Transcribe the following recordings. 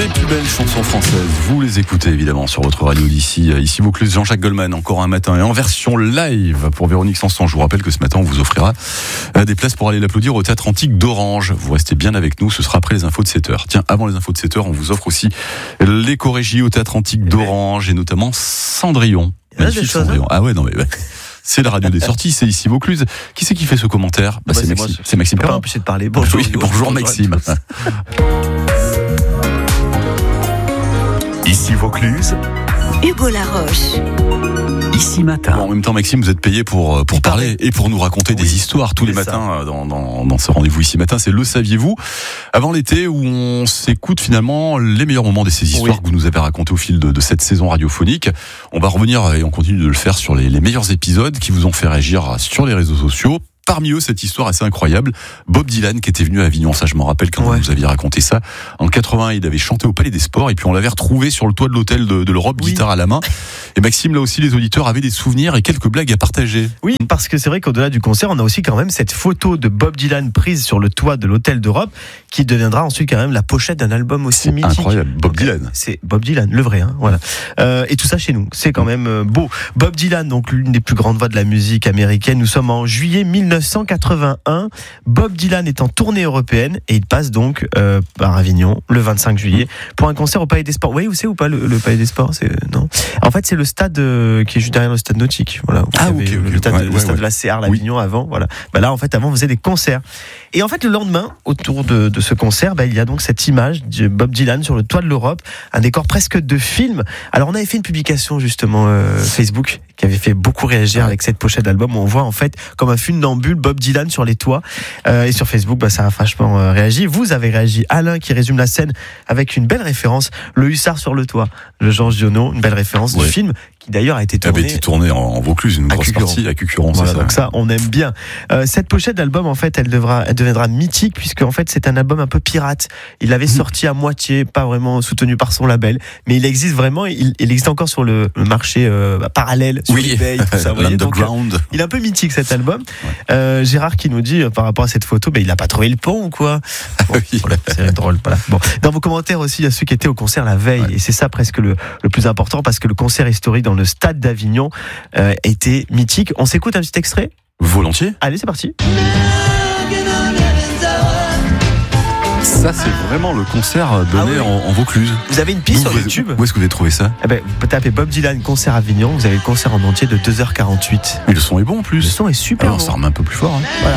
Les plus belles chansons françaises, vous les écoutez évidemment sur votre radio d'ici. Ici Vaucluse, Jean-Jacques Goldman, encore un matin et en version live pour Véronique Sanson. Je vous rappelle que ce matin on vous offrira des places pour aller l'applaudir au Théâtre Antique d'Orange. Vous restez bien avec nous, ce sera après les infos de 7h. Tiens, avant les infos de 7h, on vous offre aussi l'éco-régie au Théâtre Antique d'Orange et notamment Cendrillon. Magnifique Cendrillon. Ah ouais, non mais... C'est la radio des sorties, c'est ici Vaucluse. Qui c'est qui fait ce commentaire ? C'est Maxime. C'est Maxime. Pas empêché de parler. Bonjour. Oui, bonjour Maxime. Ici Vaucluse, Hugo Laroche. Ici Matin. Bon, en même temps, Maxime, vous êtes payé pour parler et pour nous raconter des histoires tous les matins dans ce rendez-vous Ici Matin. C'est Le Saviez-vous ? Avant l'été où on s'écoute finalement les meilleurs moments de ces histoires que vous nous avez racontées au fil de cette saison radiophonique. On va revenir et on continue de le faire sur les meilleurs épisodes qui vous ont fait réagir sur les réseaux sociaux. Parmi eux, cette histoire assez incroyable, Bob Dylan qui était venu à Avignon, ça je m'en rappelle quand vous nous aviez raconté ça. En 80, il avait chanté au Palais des Sports et puis on l'avait retrouvé sur le toit de l'hôtel de l'Europe, guitare à la main. Et Maxime, là aussi, les auditeurs avaient des souvenirs et quelques blagues à partager. Oui, parce que c'est vrai qu'au-delà du concert, on a aussi quand même cette photo de Bob Dylan prise sur le toit de l'hôtel d'Europe qui deviendra ensuite quand même la pochette d'un album aussi mythique. Incroyable, Bob Dylan. C'est Bob Dylan, le vrai, voilà. Et tout ça chez nous, c'est quand même beau. Bob Dylan, donc l'une des plus grandes voix de la musique américaine. Nous sommes en juillet 1981. Bob Dylan est en tournée européenne et il passe donc par Avignon le 25 juillet pour un concert au Palais des Sports. Vous voyez où c'est ou pas le Palais des Sports ? Non. En fait, c'est le stade qui est juste derrière le stade nautique. Voilà. Le stade de la CR, l'Avignon avant. Voilà. Là, en fait, avant, on faisait des concerts. Et en fait, le lendemain, autour de ce concert, il y a donc cette image de Bob Dylan sur le toit de l'Europe, un décor presque de film. Alors, on avait fait une publication justement Facebook qui avait fait beaucoup réagir avec cette pochette d'album où on voit en fait comme un funambule Bob Dylan sur les toits. Et sur Facebook, ça a vachement réagi. Vous avez réagi. Alain qui résume la scène avec une belle référence, le hussard sur le toit, le Georges Dionneau, une belle référence du film qui d'ailleurs a été tourné en Vaucluse, une grosse partie à Cucuron. Voilà, donc ça, on aime bien. Cette pochette d'album, en fait, elle deviendra mythique puisque en fait, c'est un album un peu pirate. Il l'avait sorti à moitié, pas vraiment soutenu par son label, mais il existe vraiment. Il existe encore sur le marché parallèle, sur eBay, tout ça. L'underground. Donc, il est un peu mythique cet album. Gérard qui nous dit par rapport à cette photo, il n'a pas trouvé le pont ou quoi ? C'est drôle. Voilà. Bon. Dans vos commentaires aussi, il y a ceux qui étaient au concert la veille, et c'est ça presque le plus important parce que le concert historique dans le stade d'Avignon était mythique. On s'écoute un petit extrait ? Volontiers. Allez, c'est parti. Ça, c'est vraiment le concert donné en Vaucluse. Vous avez une piste sur YouTube ? Où est-ce que vous avez trouvé ça ? Vous tapez Bob Dylan concert Avignon, vous avez le concert en entier de 2h48. Mais le son est bon en plus. Le son est super bon. Ça remet un peu plus fort. Voilà.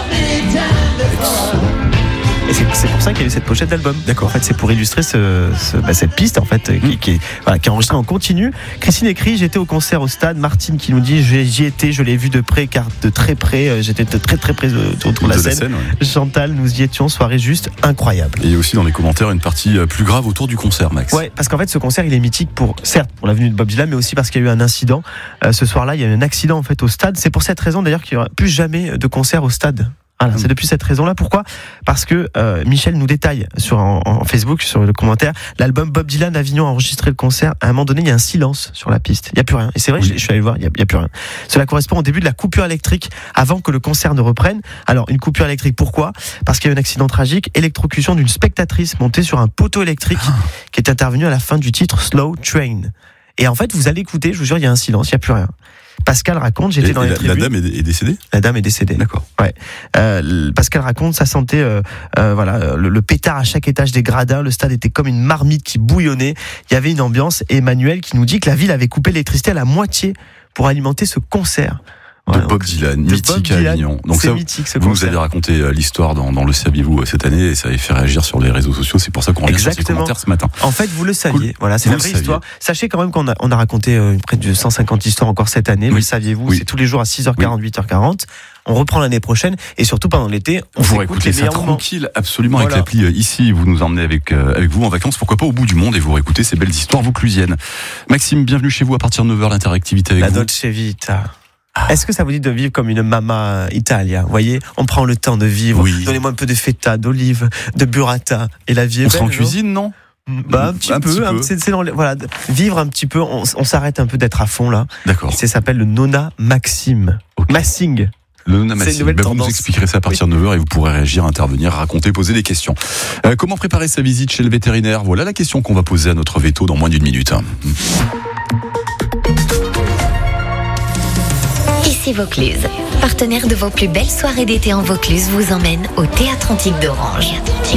Et c'est pour ça qu'il y a eu cette pochette d'album. D'accord. En fait, c'est pour illustrer cette piste en fait qui est enregistrée en continu. Christine écrit: j'étais au concert au stade. Martine qui nous dit: j'y étais, je l'ai vu de près, car de très près, j'étais de très très près autour de la scène. Chantal, nous y étions, soirée juste incroyable. Et il y a aussi dans les commentaires une partie plus grave autour du concert, Max. Ouais, parce qu'en fait, ce concert il est mythique certes pour la venue de Bob Dylan, mais aussi parce qu'il y a eu un incident. Ce soir-là, il y a eu un accident en fait au stade. C'est pour cette raison d'ailleurs qu'il n'y aura plus jamais de concert au stade. Voilà, c'est depuis cette raison-là. Pourquoi ? Parce que Michel nous détaille en Facebook, sur le commentaire, l'album Bob Dylan Avignon a enregistré le concert. À un moment donné, il y a un silence sur la piste. Il n'y a plus rien. Et c'est vrai, je suis allé le voir, il n'y a plus rien. Cela correspond au début de la coupure électrique avant que le concert ne reprenne. Alors, une coupure électrique, pourquoi ? Parce qu'il y a eu un accident tragique, électrocution d'une spectatrice montée sur un poteau électrique qui est intervenue à la fin du titre Slow Train. Et en fait, vous allez écouter, je vous jure, il y a un silence, il n'y a plus rien. Pascal raconte, j'étais dans les tribunes. La dame est décédée ? La dame est décédée. D'accord. Ouais. Pascal raconte, ça sentait le pétard à chaque étage des gradins. Le stade était comme une marmite qui bouillonnait. Il y avait une ambiance. Et Emmanuel qui nous dit que la ville avait coupé l'électricité à la moitié pour alimenter ce concert. De Bob Dylan, mythique à Avignon. Donc ça, mythique, ce vous concert. nous avez raconté l'histoire dans le Saviez-vous cette année et ça avait fait réagir sur les réseaux sociaux. C'est pour ça qu'on revient sur ces commentaires ce matin. En fait, vous le saviez. Cool. Voilà, c'est la vraie histoire. Sachez quand même qu'on a raconté près de 150 histoires encore cette année. Le Saviez-vous, c'est tous les jours à 6h40, 8h40. On reprend l'année prochaine et surtout pendant l'été, on vous écoute les meilleurs moments. Tranquille, absolument, avec l'appli ici. Vous nous emmenez avec vous en vacances, pourquoi pas au bout du monde, et vous réécoutez ces belles histoires vauclusiennes. Maxime, bienvenue chez vous à partir de 9h, l'interactivité avec la vous. La Dolce Vita. Est-ce que ça vous dit de vivre comme une mamma Italia ? Vous voyez, on prend le temps de vivre. Oui. Donnez-moi un peu de feta, d'olive, de burrata. Et la vie est belle. On se cuisine, non ? Un petit peu. Voilà, vivre un petit peu. On s'arrête un peu d'être à fond là. D'accord. Ça s'appelle le Nona Maxime. Okay. Massing. Le non-amassing. Vous nous expliquerez ça à partir de 9h et vous pourrez réagir, intervenir, raconter, poser des questions. Comment préparer sa visite chez le vétérinaire? Voilà la question qu'on va poser à notre veto dans moins d'une minute. Ici Vaucluse. Partenaire de vos plus belles soirées d'été en Vaucluse vous emmène au Théâtre Antique d'Orange.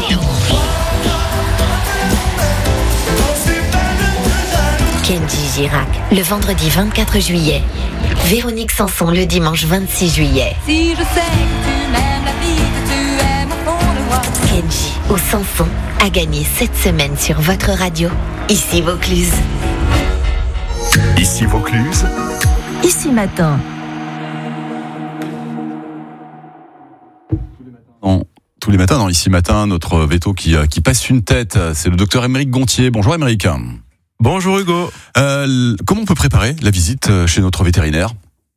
Kenji Girac, le vendredi 24 juillet. Véronique Sanson, le dimanche 26 juillet. Si je sais que tu m'aimes, la vie que tu aimes au fond de moi. Kenji ou Sanson a gagné cette semaine sur votre radio. Ici Vaucluse. Ici Vaucluse. Ici Matin. Tous les matins, dans Ici Matin, notre veto qui passe une tête, c'est le docteur Aymeric Gontier. Bonjour Aymeric. Bonjour Hugo. Comment on peut préparer la visite chez notre vétérinaire?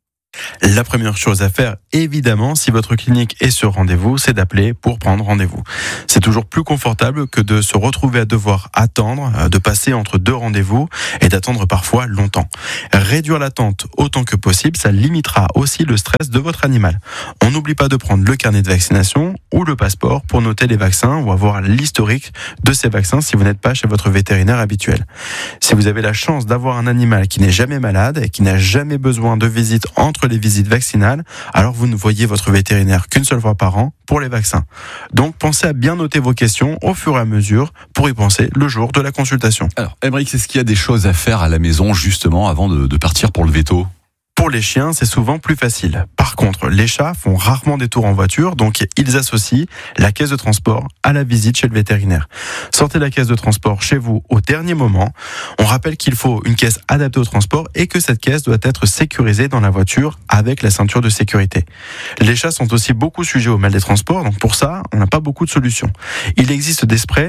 La première chose à faire, évidemment, si votre clinique est sur rendez-vous, c'est d'appeler pour prendre rendez-vous. C'est toujours plus confortable que de se retrouver à devoir attendre, de passer entre deux rendez-vous et d'attendre parfois longtemps. Réduire l'attente autant que possible, ça limitera aussi le stress de votre animal. On n'oublie pas de prendre le carnet de vaccination ou le passeport pour noter les vaccins ou avoir l'historique de ces vaccins si vous n'êtes pas chez votre vétérinaire habituel. Si vous avez la chance d'avoir un animal qui n'est jamais malade et qui n'a jamais besoin de visite entre les visites vaccinales, alors vous ne voyez votre vétérinaire qu'une seule fois par an pour les vaccins. Donc pensez à bien noter vos questions au fur et à mesure pour y penser le jour de la consultation. Alors Aymeric, est-ce qu'il y a des choses à faire à la maison justement avant de partir pour le veto? Pour les chiens, c'est souvent plus facile. Par contre, les chats font rarement des tours en voiture, donc ils associent la caisse de transport à la visite chez le vétérinaire. Sortez la caisse de transport chez vous au dernier moment. On rappelle qu'il faut une caisse adaptée au transport et que cette caisse doit être sécurisée dans la voiture avec la ceinture de sécurité. Les chats sont aussi beaucoup sujets au mal des transports, donc pour ça, on n'a pas beaucoup de solutions. Il existe des sprays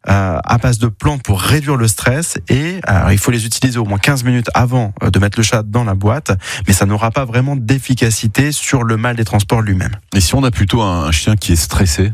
à base de plantes pour réduire le stress et il faut les utiliser au moins 15 minutes avant de mettre le chat dans la boîte, mais ça n'aura pas vraiment d'efficacité sur le mal des transports lui-même. Et si on a plutôt un chien qui est stressé?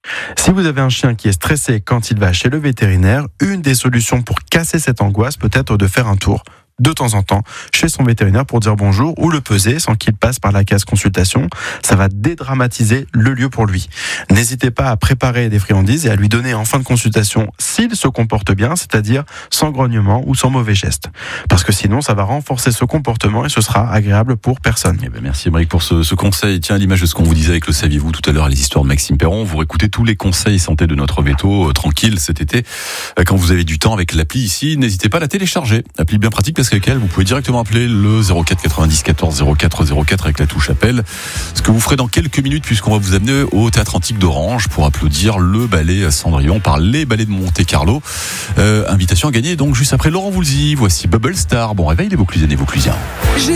Si vous avez un chien qui est stressé quand il va chez le vétérinaire, une des solutions pour casser cette angoisse peut être de faire un tour de temps en temps chez son vétérinaire pour dire bonjour ou le peser sans qu'il passe par la case consultation. Ça va dédramatiser le lieu pour lui. N'hésitez pas à préparer des friandises et à lui donner en fin de consultation s'il se comporte bien, c'est-à-dire sans grognement ou sans mauvais gestes. Parce que sinon, ça va renforcer ce comportement et ce sera agréable pour personne. Eh ben merci Aymeric pour ce conseil. Tiens, à l'image de ce qu'on vous disait avec le saviez-vous tout à l'heure, les histoires de Maxime Perron, vous réécoutez tous les conseils santé de notre veto tranquille cet été quand vous avez du temps avec l'appli ici. N'hésitez pas à la télécharger. Appli bien pratique parce avec laquelle vous pouvez directement appeler le 04 90 14 04 04 avec la touche appel. Ce que vous ferez dans quelques minutes puisqu'on va vous amener au Théâtre Antique d'Orange pour applaudir le ballet Cendrillon par les ballets de Monte-Carlo. Invitation à gagner donc juste après Laurent Voulzy. Voici Bubble Star. Bon réveil les Vauclusiennes et Vauclusiens.